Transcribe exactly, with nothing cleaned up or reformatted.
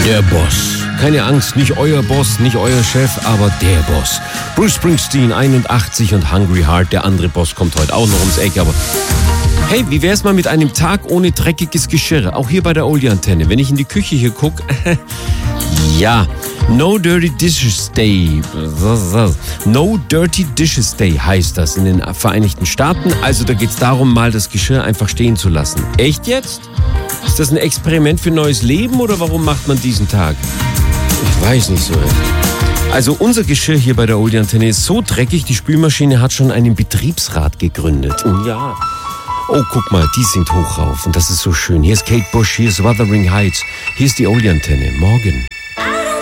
Der Boss. Keine Angst, nicht euer Boss, nicht euer Chef, aber der Boss. Bruce Springsteen, einundachtzig, und Hungry Heart, der andere Boss, kommt heute auch noch ums Eck, aber... Hey, wie wär's mal mit einem Tag ohne dreckiges Geschirr? Auch hier bei der Oldie-Antenne. Wenn ich in die Küche hier gucke... ja, No Dirty Dishes Day. No Dirty Dishes Day heißt das in den Vereinigten Staaten. Also da geht's darum, mal das Geschirr einfach stehen zu lassen. Echt jetzt? Ist das ein Experiment für neues Leben oder warum macht man diesen Tag? Ich weiß nicht so recht. Also unser Geschirr hier bei der Oldie-Antenne ist so dreckig, die Spülmaschine hat schon einen Betriebsrat gegründet. Ja. Oh, guck mal, die singt hoch rauf und das ist so schön. Hier ist Kate Bush, hier ist Wuthering Heights, hier ist die Oldie-Antenne. Morgen.